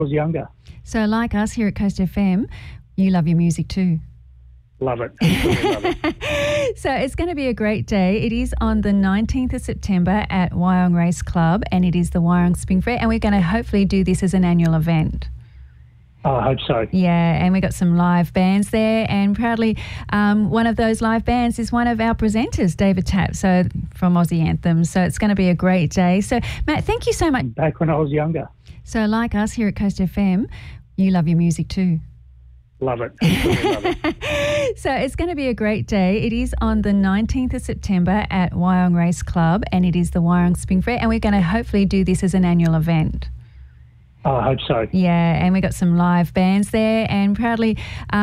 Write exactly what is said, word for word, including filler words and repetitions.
was younger. So like us here at Coast F M, you love your music too. Love it. Absolutely love it. So it's going to be a great day. It is on the nineteenth of September at Wyong Race Club, and it is the Wyong Spring Fair, and we're going to hopefully do this as an annual event. Oh, I hope so. Yeah, and we got some live bands there, and proudly um, one of those live bands is one of our presenters, David Tapp, so from Aussie Anthems. So it's going to be a great day. So Matt, thank you so much. Back when I was younger. So like us here at Coast F M, you love your music too. Love it. Absolutely love it. So it's going to be a great day. It is on the nineteenth of September at Wyong Race Club, and it is the Wyong Spring Fair, and we're going to hopefully do this as an annual event. Oh, I hope so. Yeah, and we got some live bands there, and proudly um,